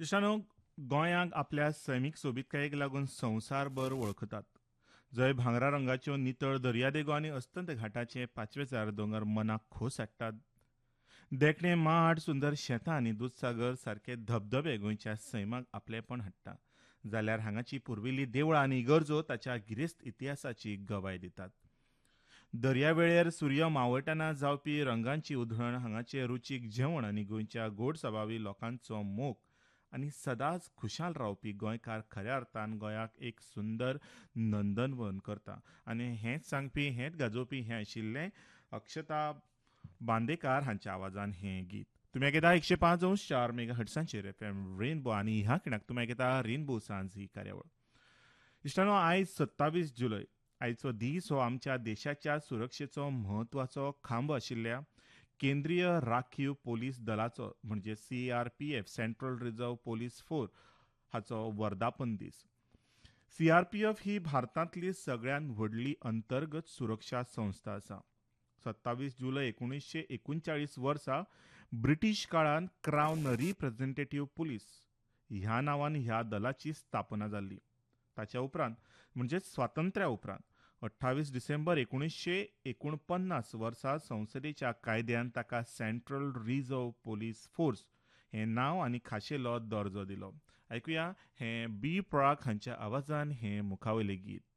इश्टानो, गोंयांक आपल्या सैमीक सोबीतकायेक लागून संवसारभर वळखतात. जंय भांगरा रंगाच्यो नितळ दर्यादेगो आनी अस्तंत घाटाचे पांचवेचार दोंगर मनाक खोस हाडटात. देखणे माड सुंदर शेतां आनी दूदसागर सारखे धबधबे गोंयच्या सैमाक आपलेपण हाडटा. जाल्यार हांगाची पुर्विल्ली देवळां आनी इगर्जो ताच्या गिरेस्त इतिहासाची गवाय दितात. दर्यावेळेर सूर्य मावळटना जावपी रंगांची उधळण, हांगाचे रुचीक जेवण आनी गोंयच्या गोड सभावी लोकांचो मोग आनी सदांच खुशाल रावपी गोंयकार खऱ्या अर्थान गोंयाक एक सुंदर नंदनवन करता. आनी हेंच सांगपी, हेंच गाजोवपी हें आशिल्लें अक्षता बांदेकार हांच्या आवाजान हें गीत. तुमी आयकता 105.4 मेगा हर्ट्सांचेर FM रेनबो आनी ह्या खिणाक तुमी आयकता रेनबो सांज ही कार्यावळ. इश्टानो, आयज 27 जुलय. आयचो दीस हो आमच्या देशाच्या सुरक्षेचो म्हत्वाचो खांब आशिल्ल्या केंद्रीय राखीव पोलीस दलाचो म्हणजे CRPF central reserve police force हाचो वर्धापन दीस. CRPF ही भारतांतली सगळ्यांत व्हडली अंतर्गत सुरक्षा संस्था आसा. 27 जुलय 1939 वर्सा ब्रिटीश काळान क्रावन रिप्रेझेंटेटिव्ह पुलीस ह्या नांवान ह्या दलाची स्थापना जाल्ली. ताच्या उपरांत म्हणजे स्वातंत्र्या उपरांत 28 डिसेंबर 1949 वर्सा संसदेच्या कायद्यान ताका सेंट्रल रिझर्व्ह पोलीस फोर्स हें नांव आनी खाशेलो दर्जो दिलो. आयकुया हें बी प्राक हांच्या आवाजान हें मुखावयलें गीत.